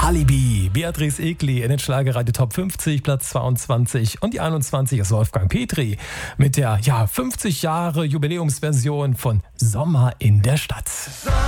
Alibi, Beatrice Egli in den Schlagerradio Top 50, Platz 22 und die 21 ist Wolfgang Petri mit der 50 Jahre Jubiläumsversion von Sommer in der Stadt.